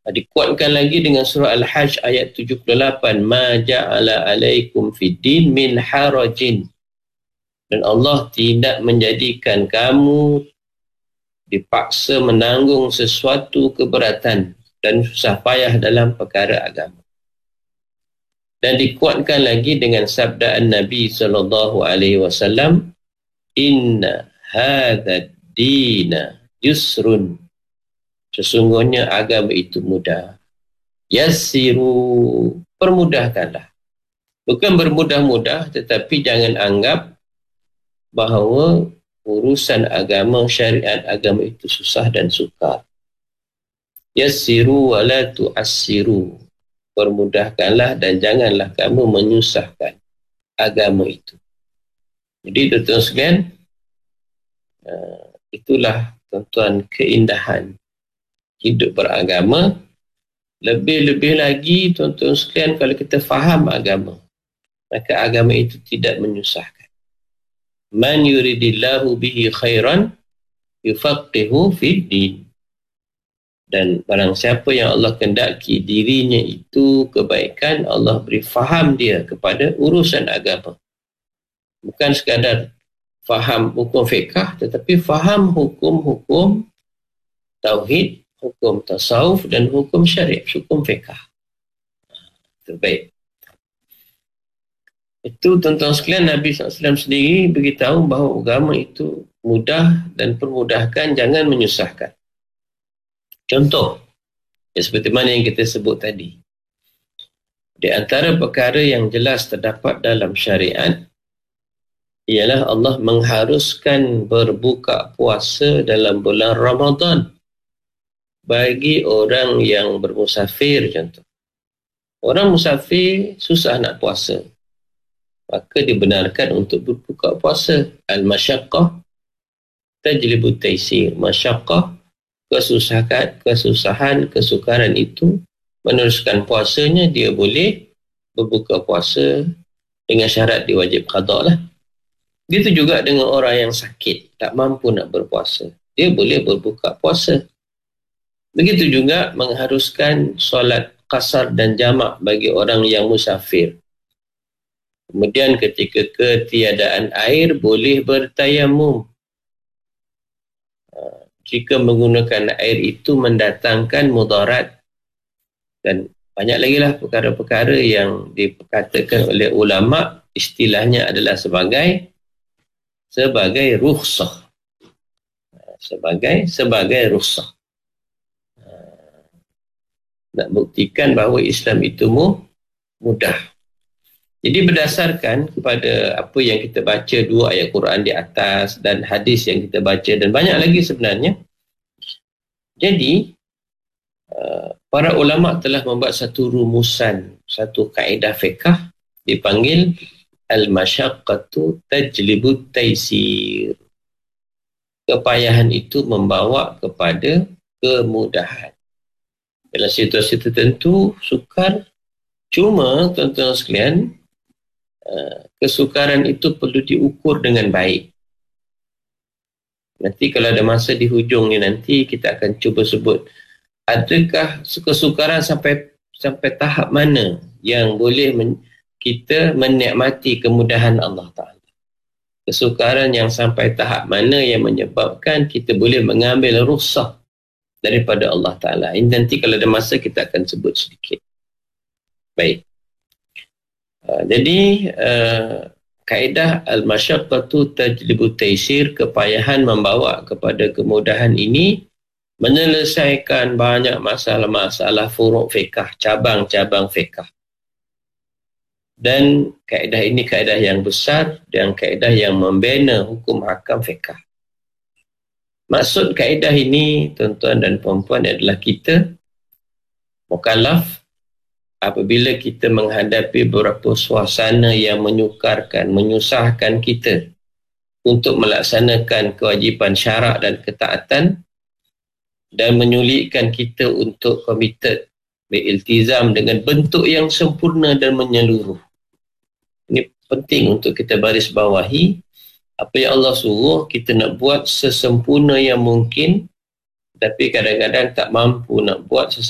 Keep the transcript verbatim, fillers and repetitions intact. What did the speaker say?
Dikuatkan lagi dengan surah Al-Hajj ayat tujuh puluh lapan, ma ja'ala alaikum fid din min harajin, dan Allah tidak menjadikan kamu dipaksa menanggung sesuatu keberatan dan susah payah dalam perkara agama. Dan dikuatkan lagi dengan sabda Nabi sallallahu alaihi wasallam, inna hadha dina yusrun, sesungguhnya agama itu mudah. Yassiru, permudahkanlah. Bukan bermudah-mudah, tetapi jangan anggap bahawa urusan agama, syariat agama itu susah dan sukar. Yassiru wa la tu'assiru, permudahkanlah dan janganlah kamu menyusahkan agama itu. Jadi tuan-tuan sekalian, itulah tuan-tuan keindahan hidup beragama. Lebih-lebih lagi tuan-tuan sekalian, kalau kita faham agama, maka agama itu tidak menyusahkan. Man yuridillahu bihi khairan yufaqihu fid din. Dan barang siapa yang Allah kendaki dirinya itu kebaikan, Allah beri faham dia kepada urusan agama. Bukan sekadar faham hukum fiqh, tetapi faham hukum-hukum tauhid, hukum tasawuf dan hukum syariat, hukum fiqh. Terbaik. Itu tuan-tuan sekalian, Nabi sallallahu alaihi wasallam sendiri beritahu bahawa agama itu mudah dan permudahkan, jangan menyusahkan. Contoh, ya seperti mana yang kita sebut tadi. Di antara perkara yang jelas terdapat dalam syariat ialah Allah mengharuskan berbuka puasa dalam bulan Ramadan bagi orang yang bermusafir contoh. Orang musafir susah nak puasa, maka dibenarkan untuk berbuka puasa. Al-masyaqqah tajlibu taysir. Masyaqqah, kesusahan, kesusahan, kesukaran itu meneruskan puasanya, dia boleh berbuka puasa dengan syarat dia wajib qada lah. Begitu juga dengan orang yang sakit, tak mampu nak berpuasa, dia boleh berbuka puasa. Begitu juga mengharuskan solat qasar dan jamak bagi orang yang musafir. Kemudian ketika ketiadaan air, boleh bertayamum jika menggunakan air itu mendatangkan mudarat. Dan banyak lagi lah perkara-perkara yang dikatakan oleh ulama, istilahnya adalah sebagai sebagai rukhsah. Sebagai sebagai rukhsah. Nak buktikan bahawa Islam itu mudah. Jadi berdasarkan kepada apa yang kita baca, dua ayat Quran di atas dan hadis yang kita baca dan banyak lagi sebenarnya. Jadi para ulama telah membuat satu rumusan, satu kaedah fiqh dipanggil al-masyaqqatu tajlibut taysir. Kepayahan itu membawa kepada kemudahan. Dalam situasi tertentu sukar, cuma tuan-tuan sekalian, kesukaran itu perlu diukur dengan baik. Nanti kalau ada masa di hujung ni, nanti kita akan cuba sebut adakah kesukaran sampai sampai tahap mana yang boleh men, kita menikmati kemudahan Allah Ta'ala. Kesukaran yang sampai tahap mana yang menyebabkan kita boleh mengambil rukhsah daripada Allah Ta'ala. Ini nanti kalau ada masa kita akan sebut sedikit. Baik. Uh, jadi uh, kaedah al-masyaqqatu tajlibu taysir, kepayahan membawa kepada kemudahan ini menyelesaikan banyak masalah-masalah furu' fiqh, cabang-cabang fiqh. Dan kaedah ini kaedah yang besar dan kaedah yang membina hukum hakam fiqh. Maksud kaedah ini, tuan-tuan dan puan-puan, adalah kita mukallaf apabila kita menghadapi beberapa suasana yang menyukarkan, menyusahkan kita untuk melaksanakan kewajipan syarak dan ketaatan dan menyulitkan kita untuk committed, beriltizam dengan bentuk yang sempurna dan menyeluruh. Ini penting untuk kita baris bawahi. Apa yang Allah suruh, kita nak buat sesempurna yang mungkin, tapi kadang-kadang tak mampu nak buat